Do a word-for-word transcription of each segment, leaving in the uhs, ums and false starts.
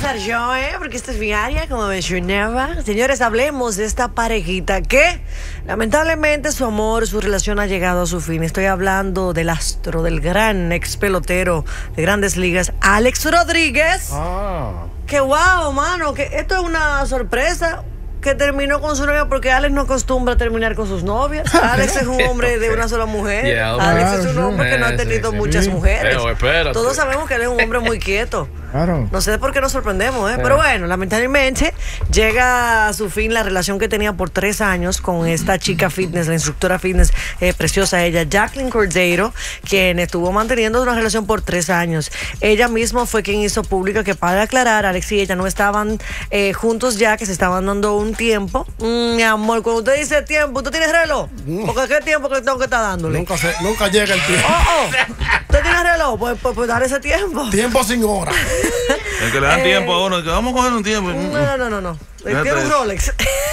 empezar yo, ¿eh? Porque esta es mi área, como mencionaba. Señores, hablemos de esta parejita que, lamentablemente, su amor, su relación ha llegado a su fin. Estoy hablando del astro, del gran ex pelotero de Grandes Ligas, Alex Rodríguez. Ah. Que wow, mano, que esto es una sorpresa. Que terminó con su novia porque Alex no acostumbra a terminar con sus novias. Alex es un hombre de una sola mujer. Yeah, Alex claro, es un sí. hombre que no ha tenido Sí, sí, muchas sí. mujeres. Pero espérate. Todos sabemos que él es un hombre muy quieto. Claro. No sé por qué nos sorprendemos, ¿eh? Pero bueno, lamentablemente llega a su fin la relación que tenía por tres años con esta chica fitness, la instructora fitness eh, preciosa ella, Jacqueline Cordeiro, quien estuvo manteniendo una relación por tres años. Ella misma fue quien hizo público que, para aclarar, Alex y ella no estaban eh, juntos ya, que se estaban dando un tiempo. Mm, mi amor, cuando usted dice tiempo, ¿usted tiene reloj? Porque ¿qué tiempo que tengo que estar dándole? Nunca, se, nunca llega el tiempo. Oh, oh, ¿usted tiene reloj? Pues, pues, pues dar ese tiempo. Tiempo sin hora. El que le dan Eh, tiempo a uno, que vamos a coger un tiempo. No, no, no, no. Tiene Fíjate un eso. Rolex.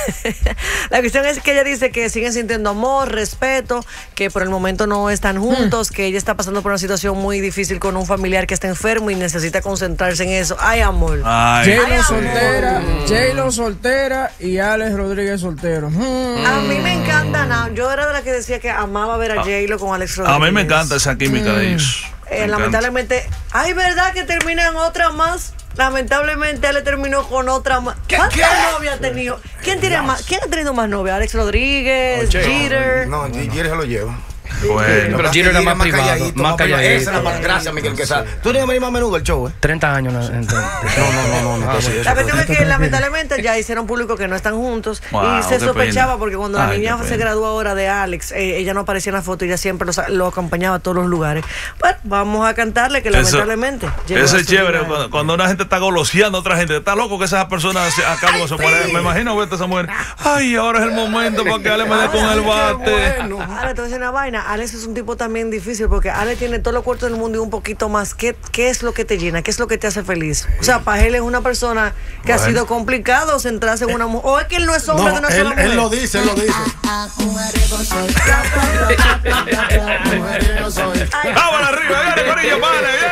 La cuestión es que ella dice que siguen sintiendo amor, respeto, que por el momento no están juntos, que ella está pasando por una situación muy difícil con un familiar que está enfermo y necesita concentrarse en eso. Ay, amor. Ay, Ay, J-Lo amor. soltera, J-Lo soltera y Alex Rodríguez soltero. Mm. A mí me encanta, no, yo era de la que decía que amaba ver a J-Lo con Alex Rodríguez. a mí me encanta esa química de ellos. Eh, Me encanta. lamentablemente, ay, ¿verdad que terminan otra más? Lamentablemente él terminó con otra más. ¿Cuántas novias ha tenido? ¿Quién tiene más? ¿Quién ha tenido más novias? Alex Rodríguez, Jeter. No, Jeter se lo lleva. Bueno, Pero Jeter era más privado, calladito, más privado. calladito. Esa es la parte. Gracias, Miguel Quesada. Tú tienes que venir más a menudo al show, ¿eh? treinta años. No, No, no, no, no. no, sí, eso La cuestión fue- es que lamentablemente ya hicieron público que no están juntos. Wow, Y se qué sospechaba pena. porque cuando la Ay, niña qué se pena. graduó ahora de Alex, eh, ella no aparecía en la foto y ella siempre lo, lo acompañaba a todos los lugares. Bueno, vamos a cantarle que Eso- lamentablemente llegó Eso a es su chévere final. cuando, cuando una gente está goloseando a otra gente. Está loco que esas personas se- acá cuando se mueren. Me imagino ver a esa mujer. Ay, ahora es el momento para que Ale me dé con el bate. Ale, te voy a decir una vaina. Alex es un tipo también difícil porque Ale tiene todos los cuartos del mundo y un poquito más. ¿Qué, ¿Qué es lo que te llena? ¿Qué es lo que te hace feliz? O sea, para él es una persona que ha Bueno. sido complicado centrarse en una mujer. O es que él no es hombre No, de una él, sola mujer. él lo dice, él lo dice. Vámonos arriba, viene Corillo, vale, viene.